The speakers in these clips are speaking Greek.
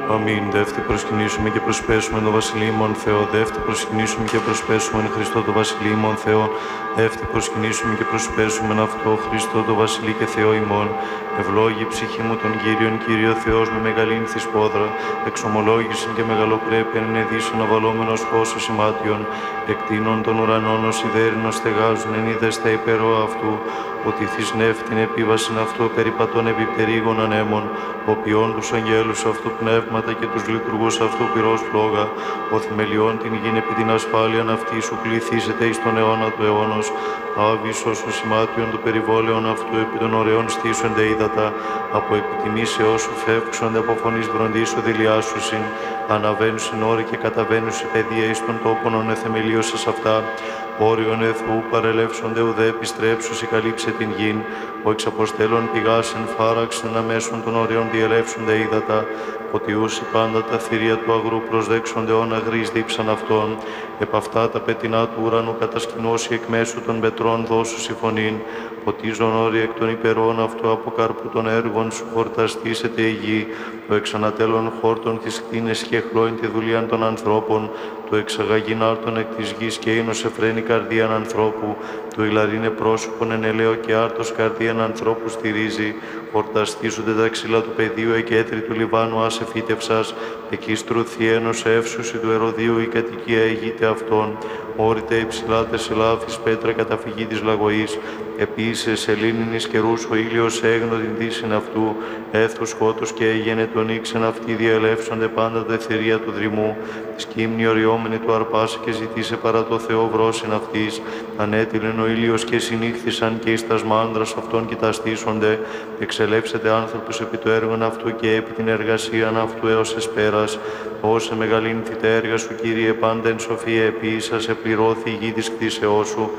Αμήν. Δεύτε προσκυνήσουμε και προσπέσουμε το Βασιλείμον Θεό. Δεύτε προσκυνήσουμε και προσπέσουμε εν Χριστώ το Βασιλείμον Θεό. Δεύτε προσκυνήσουμε και προσπέσουμε αυτό Χριστό το Βασιλεί και Θεό ημών. Ευλόγη ψυχή μου τον Κύριον, Κύριο Θεός με μεγαλύνθη σπόδρα. Εξομολόγησιν και μεγαλοπρέπειαν εν εδίσον αβαλόμενος φώσος ημάτιον. Εκτείνων των ουρανών ως ιδέρινος στεγάζουν εν είδες τα υπερό αυτού. Ότι θυσνεύτην επίβασιν αυτού περιπατών επιπτερίγων ανέμων. Ο ποιόν τους αγγέλους αυτού πνεύματα και τους λειτουργούς αυτού πυρός φλόγα. Ο θεμελιών την γην επί την ασφάλειαν αυτή σου κληθήσετε εις τον αιώνα του αιώνος. Άβης όσου σημάτιον του περιβόλαιον αυτού επί των ωραίων στήσονται ύδατα. Από επιτιμής εώς σου φεύξονται από φωνής βροντίσου δηλιάσουσιν. Αναβαίνουσιν όροι και καταβαίνουσιν παιδεία εις των τόπων ονεθεμελίωσας αυτά. Όριον εθού παρελεύσονται ουδέ επιστρέψουσι καλύψε την γην. Ο εξαποστέλων πηγάσεν φάραξεν αμέσων των ορίων διελεύσονται ύδατα. Ποτιούσι πάντα τα θηρία του αγρού προσδέξονται όν αγρείς δίψαν αυτών. Επ' αυτά τα πετεινά του ουρανού κατασκηνώσει εκ μέσου των πετρών δώσουσι φωνήν. Ποτίζον όροι εκ των υπερών αυτού από καρπού των έργων σου χορταστήσεται η γη. Το εξανατέλων χόρτων της κτίνες και χλώην τη δουλείαν των ανθρώπων. Το εξαγαγήν άρτων εκ της γης και ίνος εφραίνει καρδίαν ανθρώπου. Το ηλαρίνε πρόσωπον εν ελαίο και άρτος καρδίαν ανθρώπου στηρίζει. Χορταστίζονται τα ξύλα του πεδίου εκέτρι του Λιβάνου άσε φύτευσας. Εκεί στρουθεί ένος εύσουση του Εροδίου η κατοικία αιγείται αυτών. Όρητε υψηλάτε σε λάφης πέτρα καταφυγή της λαγωής. Επίσης σελήνινης καιρούς ο ήλιος έγνω την δύσιν αυτού. Έθους σκότους και έγενε τον ήξεν αυτοί διελεύσονται πάντα τα εθερία του δρυμού. Σκύμνη οριόμενη του αρπάσε και ζητήσε παρά το Θεό βρόσιν αυτής. Ανέτειλεν ο ήλιος και συνήχθησαν και εις τας μάνδρας αυτών κοιταστήσονται. Εξελεύσετε άνθρωπος επί το έργον αυτού και επί την εργασίαν αυτού έως εσπέρας. Όσε μεγαλύνθη τα έργα σου, Κύριε, πάντα εν σοφία επίησα, σε πληρώθη η γη της κτήσεώς σου.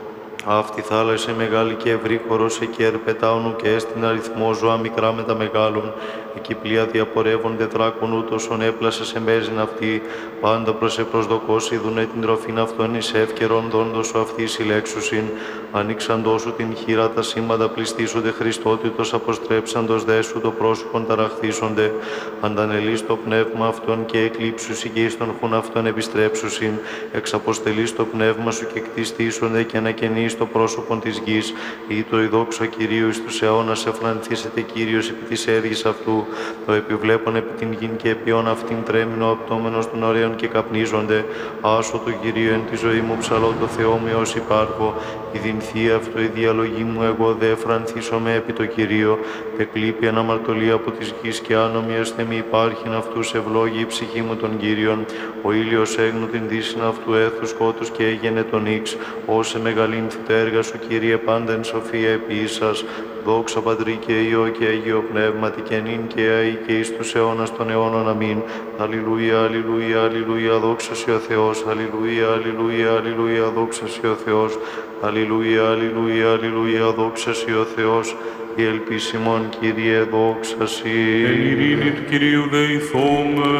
Αυτή θάλασσα μεγάλη και ευρύχωρος εκεί ερπετάωνου και έστειν αριθμό ζώα μικρά με τα μεγάλων. Εκεί πλοία διαπορεύονται δράκων ούτως ον έπλασε σε μέζιν αυτή. Πάντα προς επροσδοκός είδουνε την τροφήν αυτών εις εύκαιρον δόντος σου αυτή συλλέξουσιν. Ανοίξαντός σου την χείρα τα σήματα πληστήσονται Χριστότητος αποστρέψαντος δέσου το πρόσωπον ταραχθήσονται. Αντανελείς το πνεύμα αυτών και εκλείψουσι και εις τον χουν αυτών επιστρέψουσιν. Εξαποστελείς το πνεύμα σου και κτιστήσονται και ανακαινείς το πρόσωπον της γης. Ή το ειδόξο Κυρίου εις τους αιώνας εφρανθήσετε Κύριος επί της έργης αυτού. Το επιβλέπον επί την γην και επιών αυτήν τρέμεινο απτώμενος των ωραίων και καπνίζονται. Άσο το Κυρίο εν τη ζωή μου ψαλώ το Θεό μου ως υπάρχω. Η δινθία αυτό η διαλογή μου εγώ δε εφρανθήσομαι επί το Κυρίο. Εκλείπει αναμαρτωλία από της γης και άνομη ώστε μη υπάρχειν αυτούς ευλόγη η ψυχή μου των Κύριων. Ο ήλιος έγνω την δύσιν αυτού έθους σκότους και έγενε τον ύξ. Όσε μεγαλύνθη τα έργα σου Κύριε πάντα εν σοφία επίησας. Δόξα Πατρί και Υιό και Αγίο Πνεύματι και νυν και αεί και εις τους αιώνας των αιώνων. Αμήν. Αλληλούια, αλληλούια, αλληλούια, δόξα σοι ο Θεός. Αλληλούια, αλληλούια, αλληλούια, δόξα σοι ο Θεός. Αλληλούια, αλληλούια, αλληλούια, δόξα σοι ο Θεός. Η ελπίσιμον Κύριε, δόξα σοι. Εν ειρήνη του Κυρίου δεηθώμε.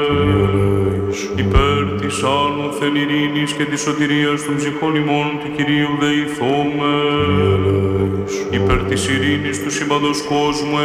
Υπέρ της άνωθεν ειρήνης και της σωτηρίας των ψυχών ημών του Κυρίου δεηθώμε. Υπέρ της ειρήνης του σύμπαντος κόσμου